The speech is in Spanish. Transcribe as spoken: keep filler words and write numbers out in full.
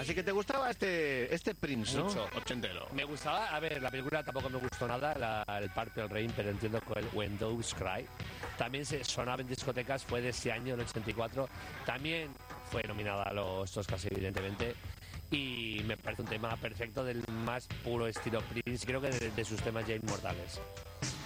Así que te gustaba este este Prince, ¿no? Mucho, ochentero. Me gustaba, a ver, la película tampoco me gustó nada, la, el Parte del Rey, pero entiendo que el When Doves Cry también se sonaba en discotecas, fue de ese año, el ochenta y cuatro. También fue nominada a los Oscars, evidentemente. Y me parece un tema perfecto del más puro estilo Prince, creo que de, de sus temas ya inmortales.